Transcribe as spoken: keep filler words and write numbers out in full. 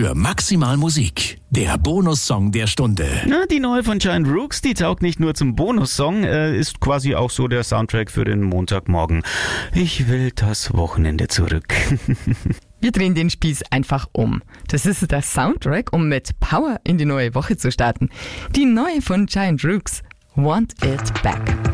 für Maximal Musik. Der Bonussong der Stunde. Na, die neue von Giant Rooks, die taugt nicht nur zum Bonussong, äh, ist quasi auch so der Soundtrack für den Montagmorgen. Ich will das Wochenende zurück. Wir drehen den Spieß einfach um. Das ist der Soundtrack, um mit Power in die neue Woche zu starten. Die neue von Giant Rooks, Want It Back.